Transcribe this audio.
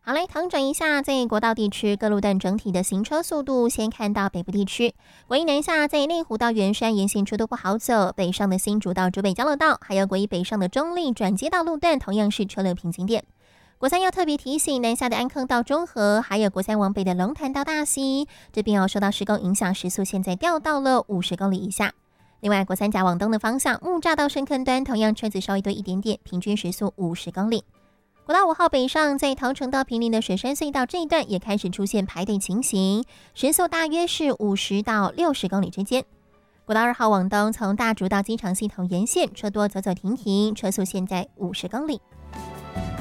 好，来腾转一下，在国道地区各路段整体的行车速度，先看到北部地区，国一南下在内湖到圆山沿线处都不好走，北上的新竹到竹北交流道，还有国一北上的中立转接道路段，同样是车流瓶颈点。国三要特别提醒，南下的安坑到中和，还有国三往北的龙潭到大溪，这边受到施工影响，时速现在掉到了50公里以下。另外，国三甲往东的方向，木栅到深坑端，同样车子稍微多一点点，平均时速50公里。国道5号北上，在桃城到坪林的水山隧道这一段也开始出现排队情形，时速大约是50到60公里之间。国道2号往东，从大竹到机场系统沿线，车多走走停停，车速现在50公里。